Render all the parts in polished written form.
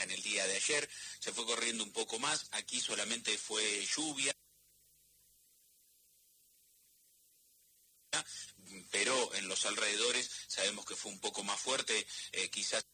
en el día de ayer, se fue corriendo un poco más, aquí solamente fue lluvia, pero en los alrededores sabemos que fue un poco más fuerte, quizás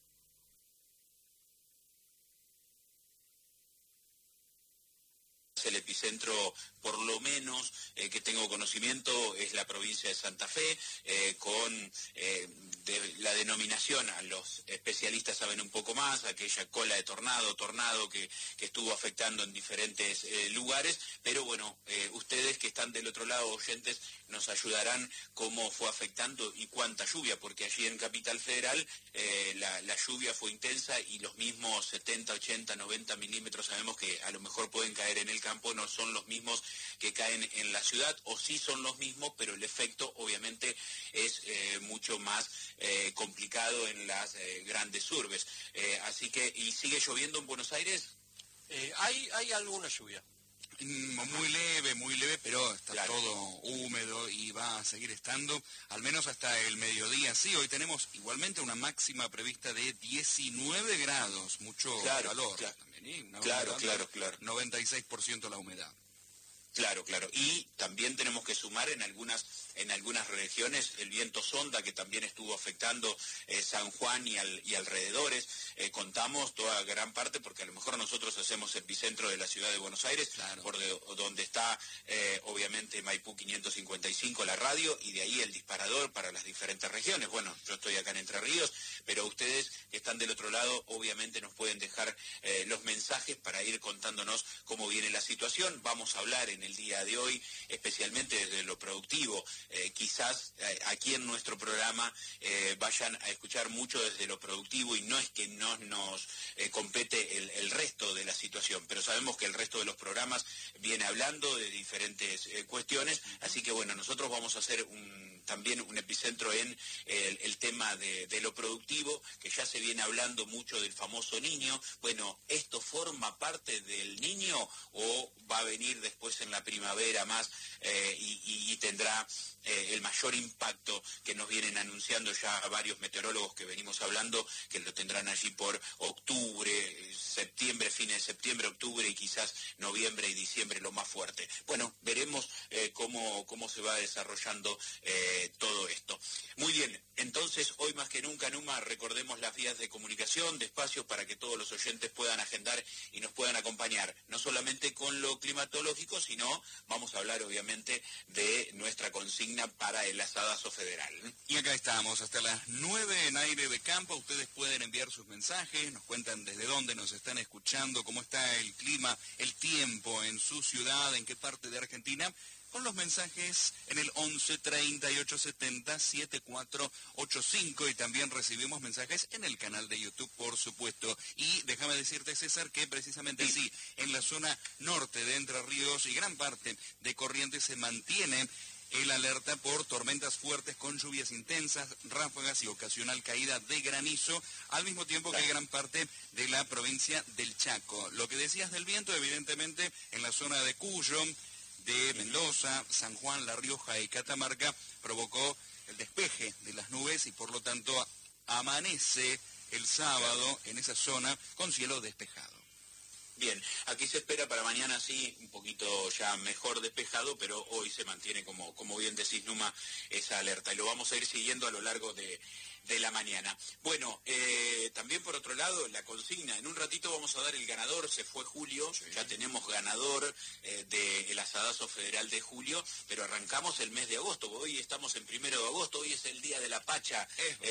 el epicentro, por lo menos que tengo conocimiento, es la provincia de Santa Fe, con la denominación, a los especialistas saben un poco más, aquella cola de tornado que estuvo afectando en diferentes lugares, pero bueno, ustedes que están del otro lado, oyentes, nos ayudarán cómo fue afectando y cuánta lluvia, porque allí en Capital Federal la lluvia fue intensa y los mismos 70, 80, 90 milímetros sabemos que a lo mejor pueden caer en el campo, no son los mismos que caen en la ciudad, o sí son los mismos, pero el efecto obviamente es mucho más complicado en las grandes urbes. Así que, ¿y sigue lloviendo en Buenos Aires? Hay alguna lluvia. Muy leve, pero está claro, todo húmedo y va a seguir estando, al menos hasta el mediodía. Sí, hoy tenemos igualmente una máxima prevista de 19 grados, mucho calor también, ¿eh? Claro. 96% la humedad. Claro. Y también tenemos que sumar en algunas regiones el viento sonda, que también estuvo afectando San Juan y alrededores. Contamos toda gran parte, porque a lo mejor nosotros hacemos epicentro de la ciudad de Buenos Aires, claro, por donde está obviamente Maipú 555, la radio, y de ahí el disparador para las diferentes regiones. Bueno, yo estoy acá en Entre Ríos, pero ustedes que están del otro lado obviamente nos pueden dejar los mensajes para ir contándonos cómo viene la situación. Vamos a hablar en el día de hoy, especialmente desde lo productivo. Quizás aquí en nuestro programa vayan a escuchar mucho desde lo productivo, y no es que no nos compete el resto de la situación, pero sabemos que el resto de los programas viene hablando de diferentes cuestiones, así que bueno, nosotros vamos a hacer también un epicentro en el tema de lo productivo, que ya se viene hablando mucho del famoso niño. Bueno, ¿esto forma parte del niño o va a venir después en la primavera más y tendrá el mayor impacto que nos vienen anunciando ya varios meteorólogos que venimos hablando, que lo tendrán allí por octubre, septiembre, fines de septiembre, octubre y quizás noviembre y diciembre lo más fuerte? Bueno, veremos cómo se va desarrollando todo esto. Muy bien, entonces hoy más que nunca, Numa, recordemos las vías de comunicación, de espacios para que todos los oyentes puedan agendar y nos puedan acompañar, no solamente con lo climatológico, sino vamos a hablar obviamente de nuestra consigna para el asadazo federal. Y acá estamos, hasta las 9 en Aire de Campo. Ustedes pueden enviar sus mensajes, nos cuentan desde dónde nos están escuchando, cómo está el clima, el tiempo en su ciudad, en qué parte de Argentina, con los mensajes en el 11 38 70 7485, y también recibimos mensajes en el canal de YouTube, por supuesto. Y déjame decirte, César, que precisamente sí, en la zona norte de Entre Ríos y gran parte de Corrientes se mantiene el alerta por tormentas fuertes con lluvias intensas, ráfagas y ocasional caída de granizo, al mismo tiempo que hay gran parte de la provincia del Chaco. Lo que decías del viento, evidentemente, en la zona de Cuyo, de Mendoza, San Juan, La Rioja y Catamarca, provocó el despeje de las nubes y por lo tanto amanece el sábado en esa zona con cielo despejado. Bien, aquí se espera para mañana sí un poquito ya mejor despejado, pero hoy se mantiene, como bien decís, Numa, esa alerta, y lo vamos a ir siguiendo a lo largo de la mañana. Bueno, también por otro lado, la consigna, en un ratito vamos a dar el ganador, se fue Julio, sí, ya tenemos ganador del asadazo federal de julio, pero arrancamos el mes de agosto, hoy estamos en 1 de agosto, hoy es el día de la Pacha.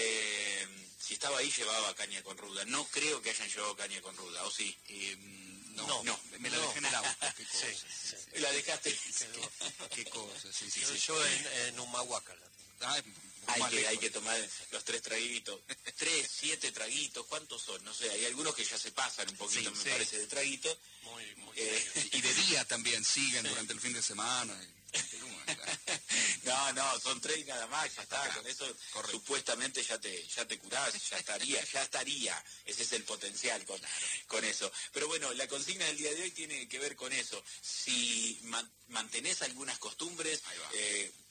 Si estaba ahí llevaba caña con ruda, no creo que hayan llevado caña con ruda, ¿o sí? No, me la dejé en el auto. Qué cosa. Sí. La dejaste. Qué cosa, sí. Yo en Humahuaca. Hay que tomar los 3 traguitos. 3, 7 traguitos, ¿cuántos son? No sé, hay algunos que ya se pasan un poquito, me parece, de traguito. Muy y de día también siguen durante el fin de semana. No, son 3 nada más, ya está, con eso correcto. Supuestamente ya te curás, ya estaría, ese es el potencial con eso. Pero bueno, la consigna del día de hoy tiene que ver con eso. Si mantenés algunas costumbres,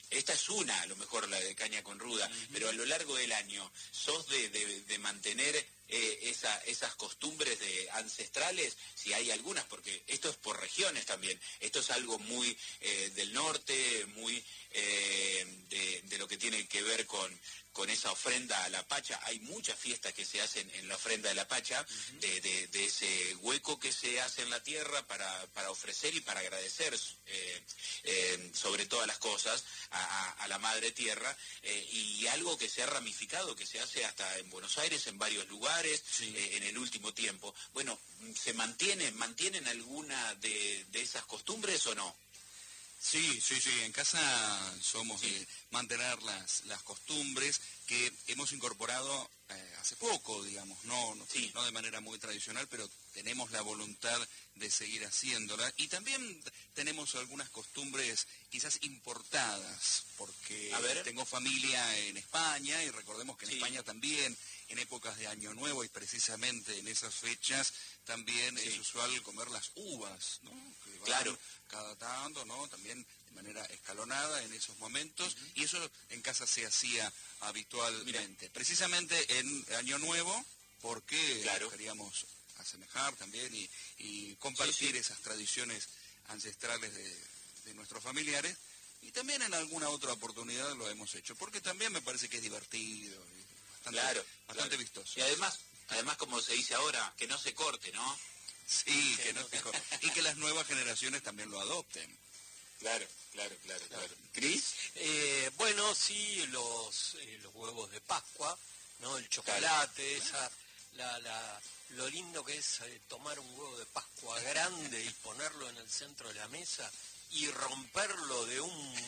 esta es una, a lo mejor la de caña con ruda, pero a lo largo del año, ¿sos de mantener esas costumbres ancestrales? Si hay algunas, porque esto es por regiones también, esto es algo muy del norte, muy de lo que tiene que ver con esa ofrenda a la Pacha. Hay muchas fiestas que se hacen en la ofrenda de la Pacha, de ese hueco que se hace en la tierra para ofrecer y para agradecer sobre todas las cosas a la Madre Tierra, y algo que se ha ramificado, que se hace hasta en Buenos Aires, en varios lugares, en el último tiempo. Bueno, ¿mantienen alguna de esas costumbres o no? Sí, en casa somos de mantener las costumbres que hemos incorporado hace poco, digamos, no de manera muy tradicional, pero tenemos la voluntad de seguir haciéndola. Y también tenemos algunas costumbres quizás importadas, porque tengo familia en España y recordemos que en España también, en épocas de Año Nuevo y precisamente en esas fechas, también es usual comer las uvas, ¿no? Que van cada tanto, ¿no? También de manera escalonada en esos momentos, y eso en casa se hacía habitualmente. Precisamente en Año Nuevo, porque queríamos asemejar también y compartir esas tradiciones ancestrales de nuestros familiares, y también en alguna otra oportunidad lo hemos hecho, porque también me parece que es divertido, y bastante vistoso. Y además, como se dice ahora, que no se corte, ¿no? Sí, que no se corte. Y que las nuevas generaciones también lo adopten. Claro. ¿Cris? Bueno, sí, los huevos de Pascua, ¿no? El chocolate, lo lindo que es tomar un huevo de Pascua grande y ponerlo en el centro de la mesa y romperlo de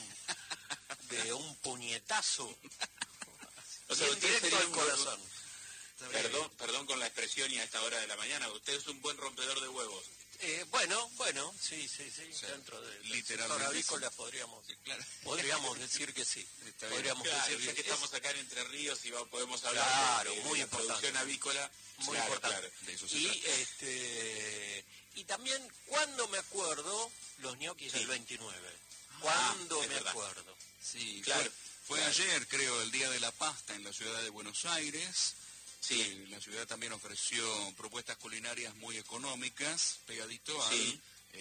un puñetazo. O sea, directo al corazón. Perdón con la expresión y a esta hora de la mañana, usted es un buen rompedor de huevos. Bueno, sí. O sea, dentro del sector avícola podríamos decir que sí. Podríamos decir ya que estamos acá en Entre Ríos y podemos hablar muy de producción avícola. Muy importante. De eso se trata. Y también, cuando me acuerdo, los ñoquis del 29. ¿Cuándo me acuerdo? Sí, fue ayer, creo, el Día de la Pasta en la ciudad de Buenos Aires. Sí, la ciudad también ofreció propuestas culinarias muy económicas, pegadito al...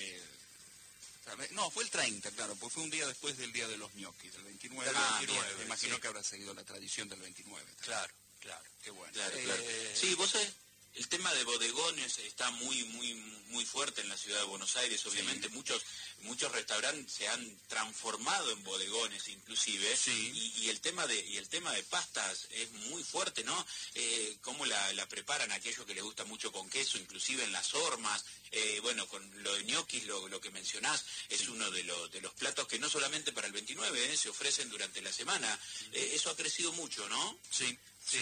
no, fue el 30, claro, pues fue un día después del Día de los ñoquis, del 29. Me imagino que habrá seguido la tradición del 29. Claro. Qué bueno. Claro. Sí, vos sabés, el tema de bodegones está muy fuerte en la ciudad de Buenos Aires, obviamente. Muchos restaurantes se han transformado en bodegones inclusive, y el tema de pastas es muy fuerte, ¿no? Cómo la preparan aquellos que les gusta mucho con queso, inclusive en las hormas. Bueno, con lo de ñoquis, lo que mencionás, es uno de los platos que no solamente para el 29 se ofrecen durante la semana. Eso ha crecido mucho, ¿no? Sí.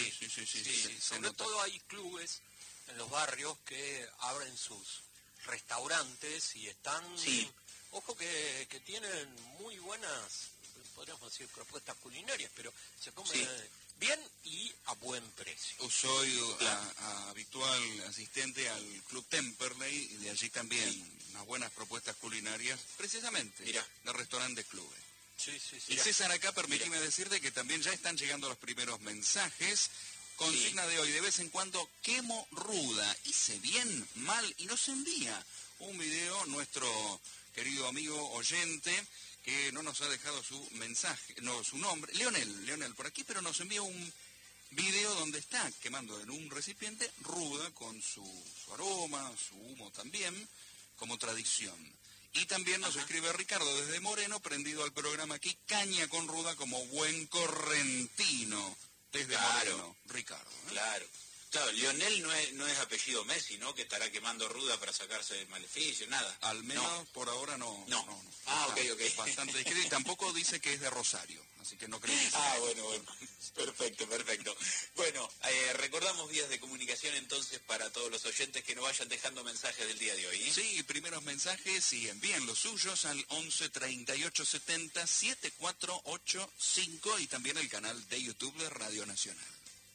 Sobre todo hay clubes en los barrios que abren sus restaurantes y están... Ojo que tienen muy buenas, podríamos decir, propuestas culinarias, pero se comen bien y a buen precio. Soy habitual asistente al Club Temperley, y de allí también unas buenas propuestas culinarias, precisamente de restaurantes clubes. Y César, acá permíteme decirte que también ya están llegando los primeros mensajes. Consigna de hoy: de vez en cuando quemo ruda, hice bien, mal, y nos envía un video nuestro querido amigo oyente, que no nos ha dejado su mensaje, su nombre, Leonel por aquí, pero nos envía un video donde está quemando en un recipiente ruda con su aroma, su humo también, como tradición. Y también nos escribe Ricardo desde Moreno, prendido al programa aquí, caña con ruda como buen correntino. Desde Moreno, Ricardo. Claro, Lionel no es apellido Messi, ¿no? Que estará quemando ruda para sacarse del maleficio, nada. Al menos por ahora no. Ok. Bastante discreto, y tampoco dice que es de Rosario, así que no creo que sea. Bueno. Perfecto. Bueno, recordamos vías de comunicación entonces para todos los oyentes que nos vayan dejando mensajes del día de hoy. Sí, primeros mensajes, y envíen los suyos al 11 38 70 7485, y también el canal de YouTube de Radio Nacional.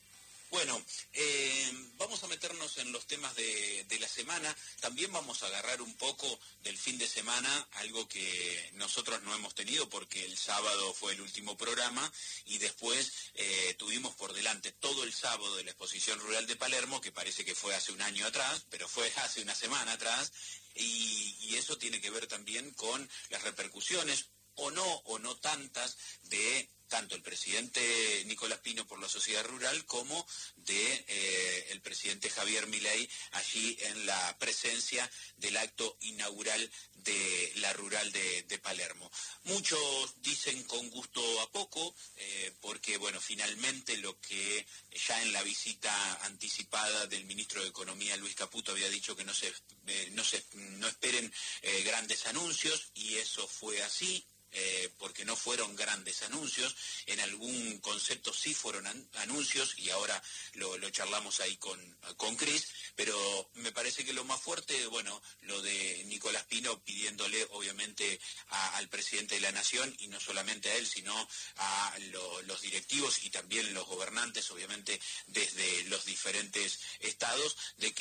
Bueno, vamos a meternos en los temas de la semana. También vamos a agarrar un poco del fin de semana, algo que nosotros no hemos tenido porque el sábado fue el último programa y después tuvimos por delante todo el sábado de la Exposición Rural de Palermo, que parece que fue hace un año atrás, pero fue hace una semana atrás, y eso tiene que ver también con las repercusiones, o no tantas, de tanto el presidente Nicolás Pino por la sociedad rural como de el presidente Javier Milei allí en la presencia del acto inaugural de la rural de Palermo. Muchos dicen con gusto a poco, porque bueno, finalmente lo que ya en la visita anticipada del ministro de Economía Luis Caputo había dicho que no esperen grandes anuncios, y eso fue así. Porque no fueron grandes anuncios, en algún concepto sí fueron anuncios, y ahora lo charlamos ahí con Cris, pero me parece que lo más fuerte, bueno, lo de Nicolás Pino pidiéndole obviamente al presidente de la Nación, y no solamente a él, sino a los directivos y también los gobernantes, obviamente desde los diferentes estados, de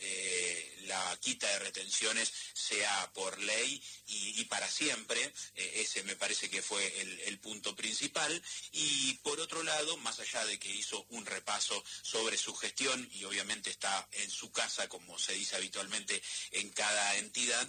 que la quita de retenciones sea por ley y para siempre. Ese me parece que fue el punto principal. Y por otro lado, más allá de que hizo un repaso sobre su gestión, y obviamente está en su casa, como se dice habitualmente en cada entidad,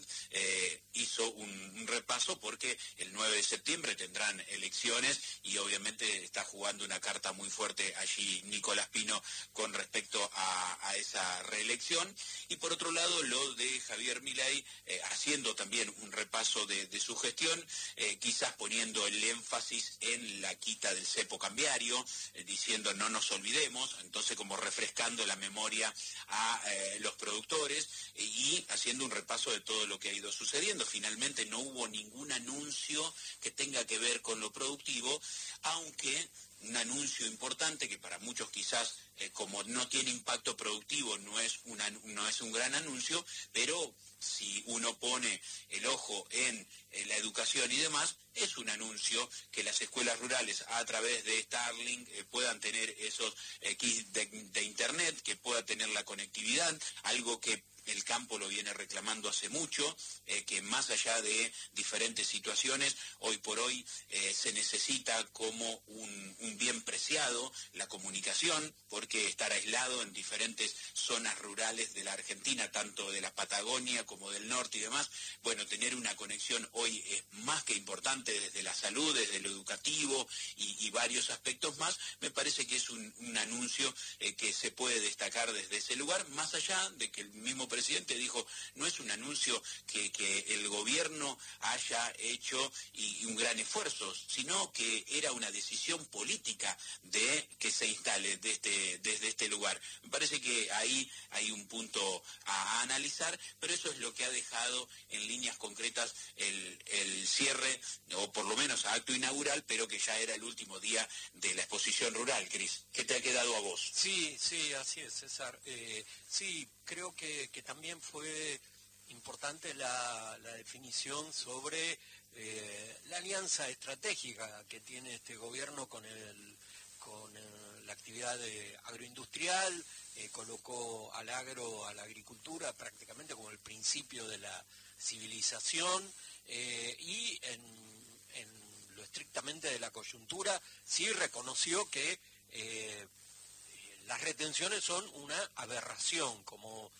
hizo un repaso porque el 9 de septiembre tendrán elecciones y obviamente está jugando una carta muy fuerte allí Nicolás Pino con respecto a esa reelección. Y por otro lado, lo de Javier Milei, haciendo también un repaso de su gestión, quizás poniendo el énfasis en la quita del cepo cambiario, diciendo no nos olvidemos, entonces como refrescando la memoria a los productores y haciendo un repaso de todo lo que ha ido sucediendo. Finalmente no hubo ningún anuncio que tenga que ver con lo productivo, aunque un anuncio importante que para muchos quizás, como no tiene impacto productivo, no es un gran anuncio, pero si uno pone el ojo en la educación y demás, es un anuncio que las escuelas rurales a través de Starlink puedan tener esos kits de internet, que pueda tener la conectividad, algo que el campo lo viene reclamando hace mucho, que más allá de diferentes situaciones, hoy por hoy se necesita como un bien preciado la comunicación, porque estar aislado en diferentes zonas rurales de la Argentina, tanto de la Patagonia como del norte y demás, bueno, tener una conexión hoy es más que importante desde la salud, desde lo educativo y varios aspectos más. Me parece que es un anuncio que se puede destacar desde ese lugar, más allá de que el mismo presidente dijo, no es un anuncio que el gobierno haya hecho y un gran esfuerzo, sino que era una decisión política de que se instale desde este lugar. Me parece que ahí hay un punto a analizar, pero eso es lo que ha dejado en líneas concretas el cierre, o por lo menos a acto inaugural, pero que ya era el último día de la exposición rural. Cris, ¿qué te ha quedado a vos? Sí, así es, César. Sí, creo que también fue importante la definición sobre la alianza estratégica que tiene este gobierno con la actividad agroindustrial. Colocó al agro, a la agricultura, prácticamente como el principio de la civilización, y en lo estrictamente de la coyuntura sí reconoció que las retenciones son una aberración, como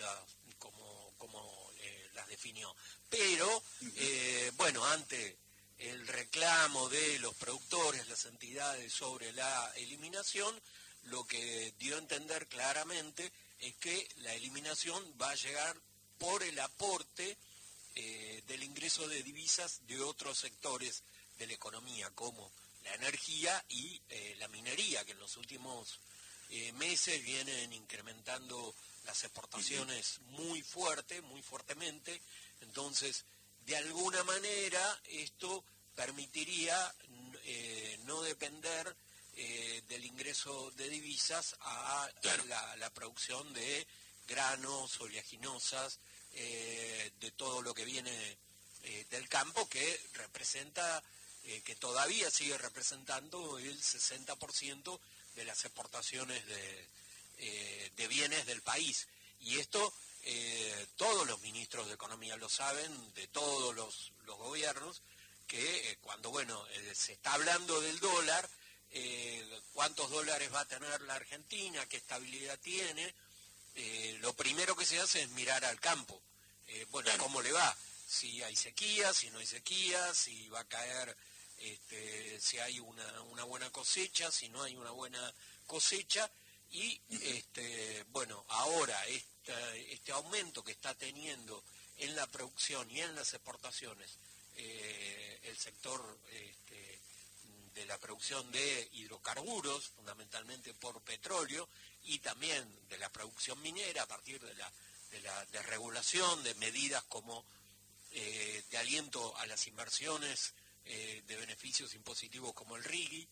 las definió. Pero, bueno, ante el reclamo de los productores, las entidades sobre la eliminación, lo que dio a entender claramente es que la eliminación va a llegar por el aporte del ingreso de divisas de otros sectores de la economía, como la energía y la minería, que en los últimos meses vienen incrementando las exportaciones muy fuertemente. Entonces, de alguna manera, esto permitiría no depender del ingreso de divisas a la producción de granos, oleaginosas, de todo lo que viene del campo, que representa, que todavía sigue representando el 60% de las exportaciones de bienes del país. Y esto todos los ministros de Economía lo saben, de todos los gobiernos, que cuando se está hablando del dólar, cuántos dólares va a tener la Argentina, qué estabilidad tiene, lo primero que se hace es mirar al campo. Claro. ¿Cómo le va? Si hay sequía, si no hay sequía, si va a caer, si hay una buena cosecha, si no hay una buena cosecha. Y ahora este aumento que está teniendo en la producción y en las exportaciones el sector de la producción de hidrocarburos, fundamentalmente por petróleo, y también de la producción minera a partir de regulación, de medidas como de aliento a las inversiones, de beneficios impositivos como el RIGI.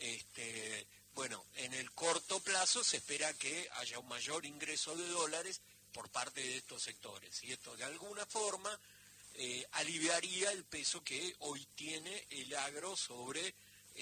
En el corto plazo se espera que haya un mayor ingreso de dólares por parte de estos sectores, y esto de alguna forma aliviaría el peso que hoy tiene el agro sobre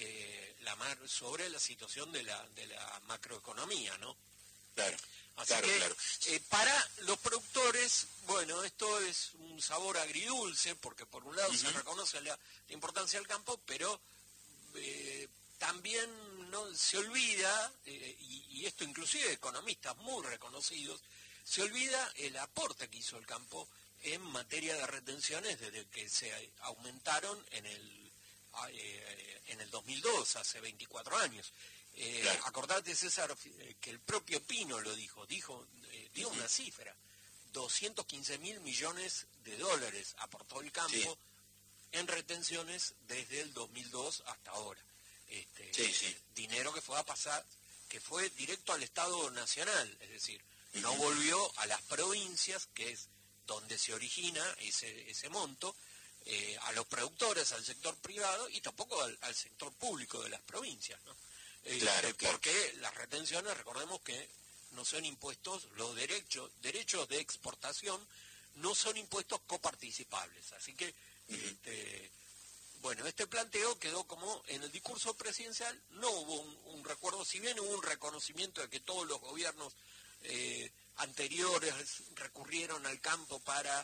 la situación de la macroeconomía, ¿no? Claro. Así que para los productores, esto es un sabor agridulce, porque por un lado se reconoce la importancia del campo, pero también no se olvida, y esto inclusive economistas muy reconocidos, se olvida el aporte que hizo el campo en materia de retenciones desde que se aumentaron en el 2002, hace 24 años. Claro. Acordate, César, que el propio Pino lo dijo una cifra, 215.000 millones de dólares aportó el campo en retenciones desde el 2002 hasta ahora. Dinero que fue directo al Estado Nacional, es decir, no volvió a las provincias, que es donde se origina ese monto, a los productores, al sector privado, y tampoco al sector público de las provincias, ¿no? Claro. Porque las retenciones, recordemos que no son impuestos, los derechos de exportación no son impuestos coparticipables. Así que, este planteo quedó como en el discurso presidencial. No hubo un recuerdo, si bien hubo un reconocimiento de que todos los gobiernos anteriores recurrieron al campo para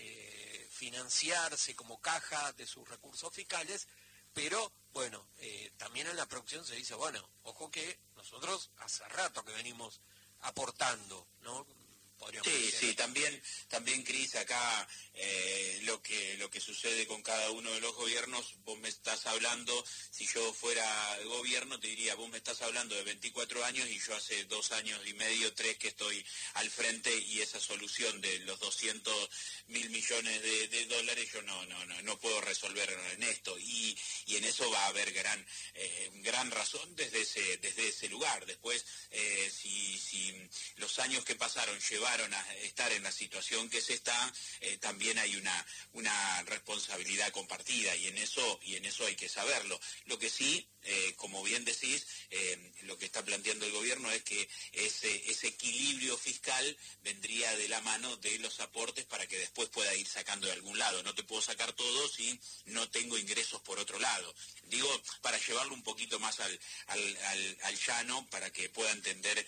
financiarse como caja de sus recursos fiscales, pero también en la producción se dice, ojo que nosotros hace rato que venimos aportando, ¿no? Sí, también Cris, acá lo que sucede con cada uno de los gobiernos, vos me estás hablando, si yo fuera gobierno te diría, vos me estás hablando de 24 años y yo hace 2 años y medio, 3 que estoy al frente, y esa solución de los 200.000 millones de dólares yo no puedo resolver en esto, y en eso va a haber gran razón desde ese lugar. Después, si los años que pasaron llevaron a estar en la situación que se está, también hay una responsabilidad compartida, y en eso hay que saberlo. Lo que sí, como bien decís, lo que está planteando el gobierno es que ese equilibrio fiscal vendría de la mano de los aportes para que después pueda ir sacando de algún lado. No te puedo sacar todo si no tengo ingresos por otro lado. Digo, para llevarlo un poquito más al llano, para que pueda entender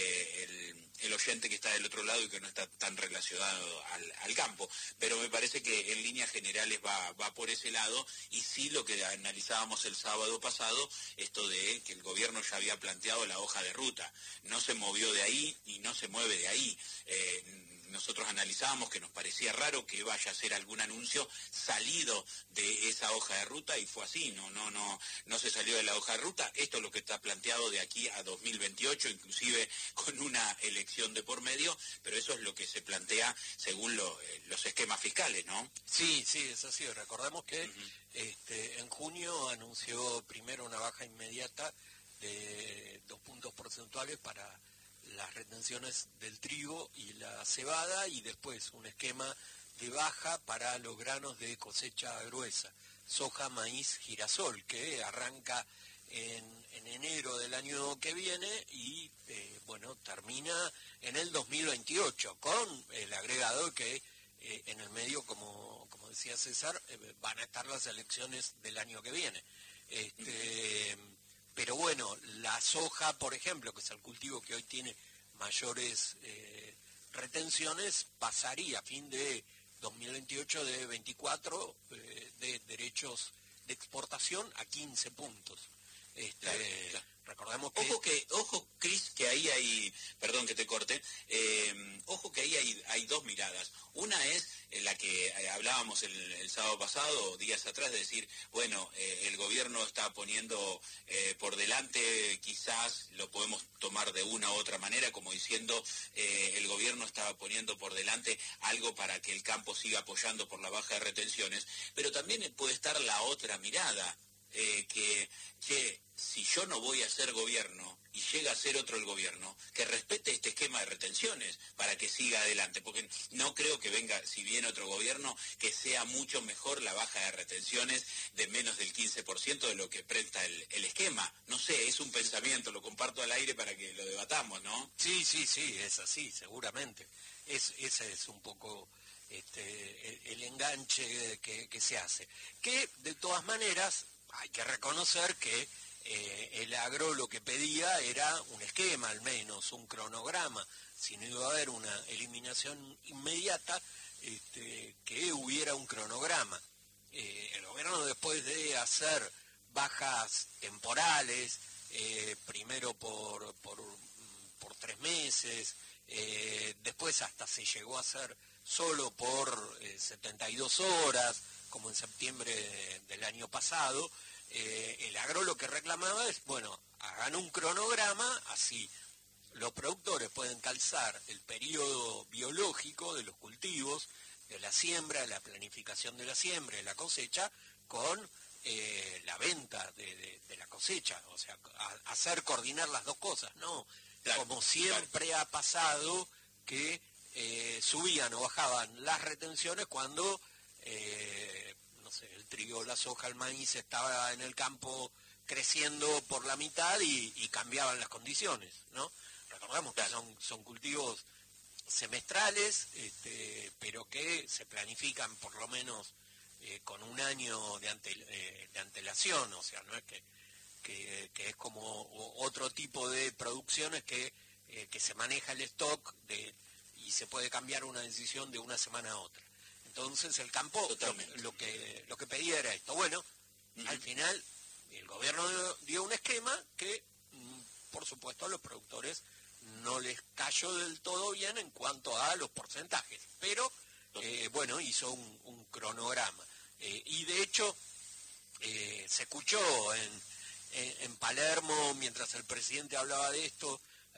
el oyente que está del otro lado y que no está tan relacionado al campo. Pero me parece que en líneas generales va por ese lado, y sí lo que analizábamos el sábado pasado, esto de que el gobierno ya había planteado la hoja de ruta. No se movió de ahí y no se mueve de ahí. Nosotros analizábamos que nos parecía raro que vaya a hacer algún anuncio salido de esa hoja de ruta, y fue así, no se salió de la hoja de ruta. Esto es lo que está planteado de aquí a 2028, inclusive con una elección de por medio, pero eso es lo que se plantea según los esquemas fiscales, ¿no? Sí, es así. Recordemos que en junio anunció primero una baja inmediata de 2 puntos porcentuales para las retenciones del trigo y la cebada, y después un esquema de baja para los granos de cosecha gruesa, soja, maíz, girasol, que arranca en enero del año que viene y termina en el 2028, con el agregado que en el medio, como decía César, van a estar las elecciones del año que viene. Pero bueno, la soja, por ejemplo, que es el cultivo que hoy tiene mayores retenciones, pasaría a fin de 2028 de 24 de derechos de exportación a 15 puntos. Claro. Recordemos que... Ojo, Cris, que ahí hay, perdón que te corte, ojo que ahí hay dos miradas. Una es la que hablábamos el sábado pasado, días atrás, de decir, bueno, el gobierno está poniendo por delante, quizás lo podemos tomar de una u otra manera, como diciendo, el gobierno estaba poniendo por delante algo para que el campo siga apoyando por la baja de retenciones, pero también puede estar la otra mirada, que si yo no voy a ser gobierno y llega a ser otro el gobierno, que respete este esquema de retenciones para que siga adelante, porque no creo que venga, si viene otro gobierno, que sea mucho mejor la baja de retenciones de menos del 15% de lo que presta el esquema. No sé, es un pensamiento, lo comparto al aire para que lo debatamos, ¿no? Sí, es así, seguramente. Ese es un poco el enganche que se hace. Que, de todas maneras, hay que reconocer que el agro lo que pedía era un esquema, al menos, un cronograma. Si no iba a haber una eliminación inmediata, que hubiera un cronograma. El gobierno, después de hacer bajas temporales, primero por 3 meses, después hasta se llegó a hacer solo por 72 horas, como en septiembre del año pasado. El agro lo que reclamaba es, bueno, hagan un cronograma, así los productores pueden calzar el periodo biológico de los cultivos, de la siembra, de la planificación de la siembra, de la cosecha, con la venta de la cosecha, o sea, hacer coordinar las dos cosas, ¿no? Claro, como siempre ha pasado que subían o bajaban las retenciones cuando... no sé, el trigo, la soja, el maíz estaba en el campo creciendo por la mitad y cambiaban las condiciones, ¿no? Recordemos que son cultivos semestrales, pero que se planifican por lo menos con un año de antelación, o sea, no es que es como otro tipo de producciones que se maneja el stock y se puede cambiar una decisión de una semana a otra. Entonces el campo lo que pedía era esto. Bueno, al final el gobierno dio un esquema que, por supuesto, a los productores no les cayó del todo bien en cuanto a los porcentajes, pero bueno, hizo un cronograma. Y de hecho, se escuchó en Palermo, mientras el presidente hablaba de esto,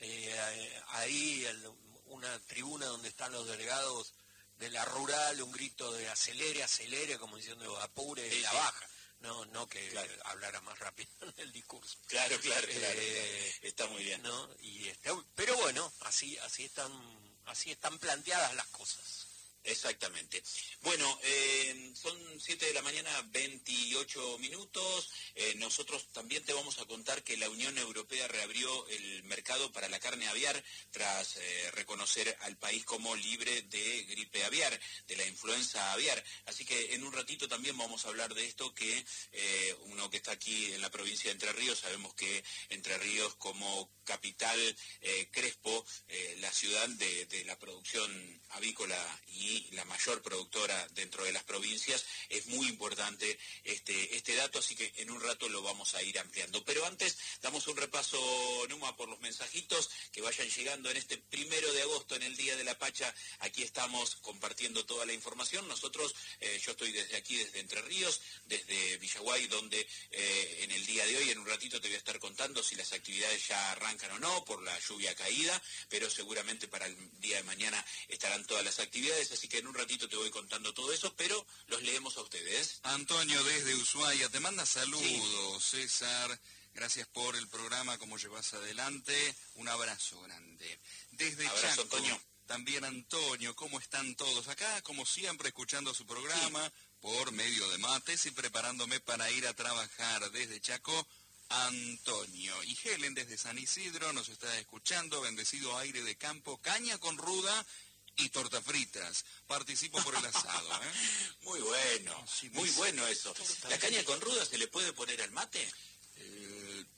ahí una tribuna donde están los delegados de la rural, un grito de acelere, acelere, como diciendo apure la baja, no que hablara más rápido en el discurso. Claro. Está muy bien. ¿No? Pero bueno, así están planteadas las cosas. Exactamente. Bueno, son 7 de la mañana, 28 minutos. Nosotros también te vamos a contar que la Unión Europea reabrió el mercado para la carne aviar tras reconocer al país como libre de gripe aviar, de la influenza aviar. Así que en un ratito también vamos a hablar de esto, que uno que está aquí en la provincia de Entre Ríos, sabemos que Entre Ríos como capital Crespo, la ciudad de la producción avícola y la mayor productora dentro de las provincias, es muy importante este dato, así que en un rato lo vamos a ir ampliando. Pero antes damos un repaso, Numa, por los mensajitos que vayan llegando en este 1 de agosto, en el Día de la Pacha. Aquí estamos compartiendo toda la información. Nosotros, yo estoy desde aquí, desde Entre Ríos, desde Villaguay, donde en el día de hoy, en un ratito te voy a estar contando si las actividades ya arrancan o no por la lluvia caída, pero seguramente para el día de mañana estarán todas las actividades, así que en un ratito te voy contando todo eso, pero los leemos a ustedes. Antonio desde Ushuaia te manda saludos. Sí. César, gracias por el programa, cómo llevas adelante, un abrazo grande. Desde abrazo, Chaco, Antonio. También Antonio, ¿cómo están todos? Acá, como siempre, escuchando su programa por medio de mates y preparándome para ir a trabajar. Desde Chaco, Antonio. Y Helen desde San Isidro nos está escuchando, bendecido aire de campo, caña con ruda y tortas fritas. Participo por el asado, ¿eh? Muy bueno, Sí, muy bueno eso. ¿La caña con ruda se le puede poner al mate?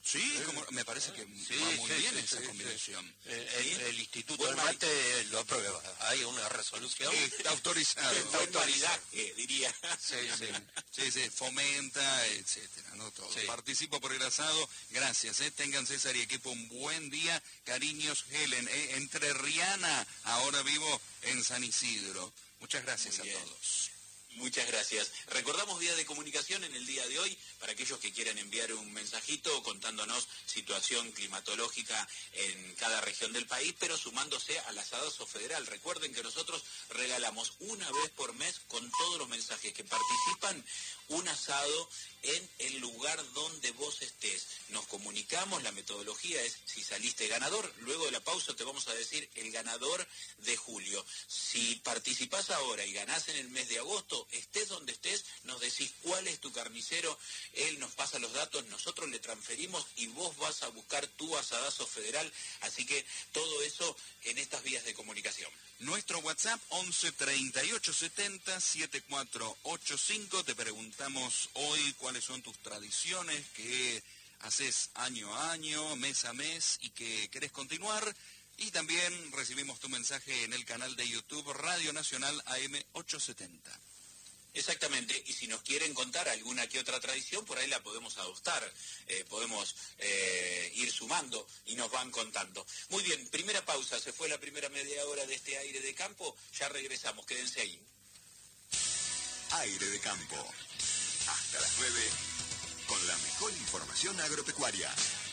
Sí, como, me parece que va muy bien esa combinación. El Instituto del Mate lo aprueba. Hay una resolución. Está autorizado. Está autoridad, diría. Sí, fomenta, etcétera, ¿no? Todo. Sí. Participo por el asado, gracias, tengan César y equipo un buen día, cariños Helen, entre Rihanna, ahora vivo en San Isidro. Muchas gracias a todos. Muchas gracias. Recordamos vías de comunicación en el día de hoy para aquellos que quieran enviar un mensajito contándonos situación climatológica en cada región del país, pero sumándose al asadazo federal. Recuerden que nosotros regalamos una vez por mes con todos los mensajes que participan un asado en el lugar donde vos estés. Nos comunicamos, la metodología es si saliste ganador, luego de la pausa te vamos a decir el ganador de julio. Si participás ahora y ganás en el mes de agosto, estés donde estés, nos decís cuál es tu carnicero, él nos pasa los datos, nosotros le transferimos y vos vas a buscar tu asadazo federal, así que todo eso en estas vías de comunicación. Nuestro WhatsApp 11 38 70 7485. Te preguntamos hoy cuáles son tus tradiciones que haces año a año, mes a mes y que querés continuar. Y también recibimos tu mensaje en el canal de YouTube Radio Nacional AM 870. Exactamente, y si nos quieren contar alguna que otra tradición, por ahí la podemos adoptar, podemos ir sumando y nos van contando. Muy bien, primera pausa, se fue la primera media hora de este aire de campo, ya regresamos, quédense ahí. Aire de campo, hasta las 9, con la mejor información agropecuaria.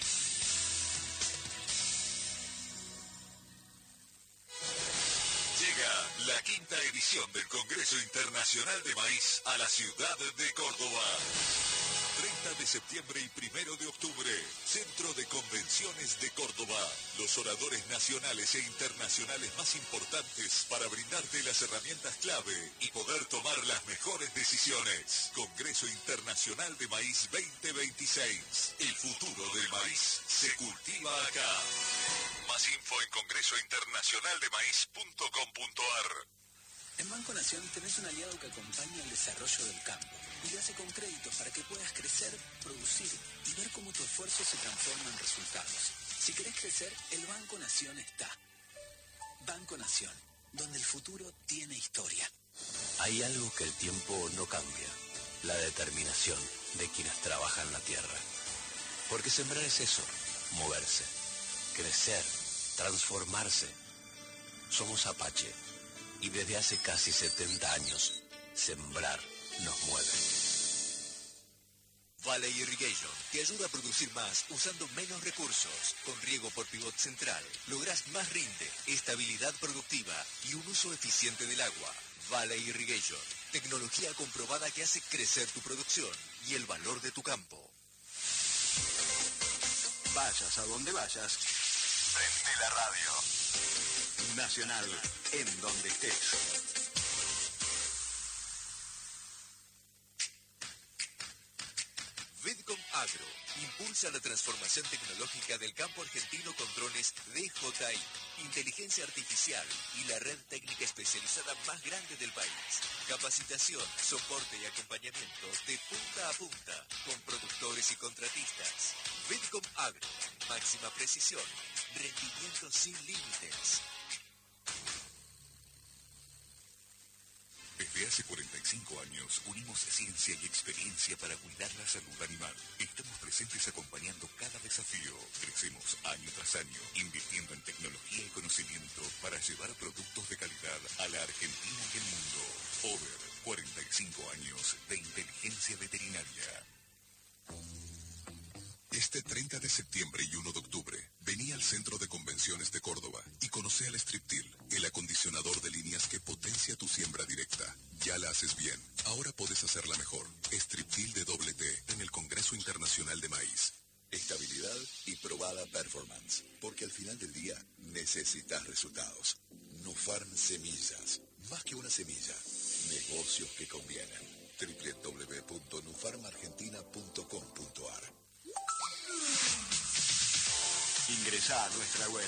Llega la quinta edición del Congreso Internacional de Maíz a la ciudad de Córdoba. 30 de septiembre y 1 de octubre, Centro de Convenciones de Córdoba. Los oradores nacionales e internacionales más importantes para brindarte las herramientas clave y poder tomar las mejores decisiones. Congreso Internacional de Maíz 2026. El futuro del maíz se cultiva acá. Más info en congresointernacionaldemaíz.com.ar. En Banco Nación tenés un aliado que acompaña el desarrollo del campo y lo hace con créditos para que puedas crecer, producir y ver cómo tu esfuerzo se transforma en resultados. Si querés crecer, el Banco Nación está. Banco Nación, donde el futuro tiene historia. Hay algo que el tiempo no cambia, la determinación de quienes trabajan la tierra. Porque sembrar es eso, moverse, crecer, transformarse. Somos Apache. Y desde hace casi 70 años, sembrar nos mueve. Valley Irrigation te ayuda a producir más usando menos recursos. Con riego por pivot central, lográs más rinde, estabilidad productiva y un uso eficiente del agua. Valley Irrigation, tecnología comprobada que hace crecer tu producción y el valor de tu campo. Vayas a donde vayas, prende la radio. Nacional, en donde estés. Vidcom Agro impulsa la transformación tecnológica del campo argentino con drones DJI, inteligencia artificial y la red técnica especializada más grande del país. Capacitación, soporte y acompañamiento de punta a punta con productores y contratistas. Vidcom Agro, máxima precisión, rendimiento sin límites. Desde hace 45 años unimos ciencia y experiencia para cuidar la salud animal. Estamos presentes acompañando cada desafío. Crecemos año tras año, invirtiendo en tecnología y conocimiento para llevar productos de calidad a la Argentina y el mundo. Over 45 años de inteligencia veterinaria. Este 30 de septiembre y 1 de octubre, vení al Centro de Convenciones de Córdoba y conoce al Striptil, el acondicionador de líneas que potencia tu siembra directa. Ya la haces bien, ahora podés hacerla mejor. Striptil de doble T en el Congreso Internacional de Maíz. Estabilidad y probada performance, porque al final del día necesitas resultados. Nufarm Semillas, más que una semilla, negocios que convienen. www.nufarmargentina.com.ar. Ingresá a nuestra web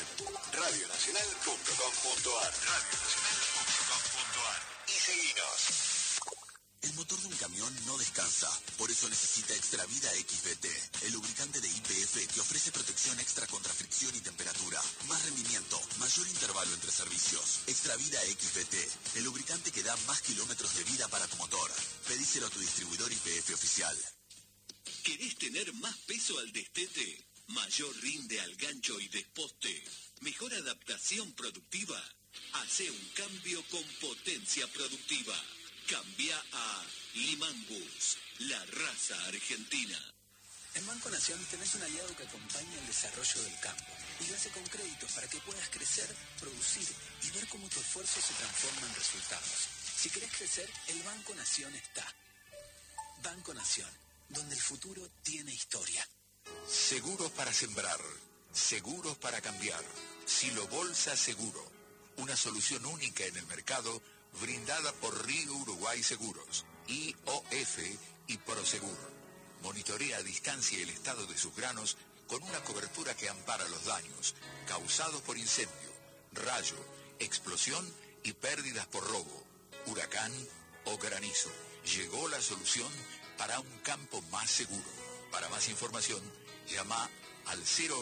radionacional.com.ar y seguinos. El motor de un camión riñón no descansa. Por eso necesita Extravida XBT, el lubricante de YPF que ofrece protección extra contra fricción y temperatura. Más rendimiento, mayor intervalo entre servicios. Extravida XBT, el lubricante que da más kilómetros de vida para tu motor. Pedíselo a tu distribuidor YPF oficial. ¿Querés tener más peso al destete? ¿Mayor rinde al gancho y desposte? ¿Mejor adaptación productiva? Hace un cambio con potencia productiva. Cambia a Limangus, la raza argentina. En Banco Nación tenés un aliado que acompaña el desarrollo del campo y lo hace con créditos para que puedas crecer, producir y ver cómo tu esfuerzo se transforma en resultados. Si querés crecer, el Banco Nación está. Banco Nación, donde el futuro tiene historia. Seguros para sembrar, seguros para cambiar. Silo Bolsa Seguro, una solución única en el mercado brindada por Río Uruguay Seguros, IOF y Prosegur. Monitorea a distancia el estado de sus granos con una cobertura que ampara los daños causados por incendio, rayo, explosión y pérdidas por robo, huracán o granizo. Llegó la solución para un campo más seguro. Para más información, llama al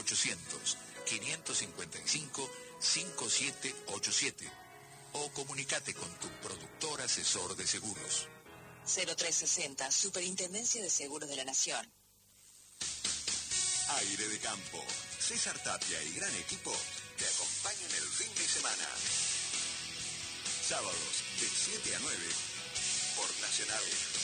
0800-555-5787 o comunícate con tu productor asesor de seguros. 0360, Superintendencia de Seguros de la Nación. Aire de campo. César Tapia y gran equipo te acompañan el fin de semana. Sábados de 7 a 9 por Nacional.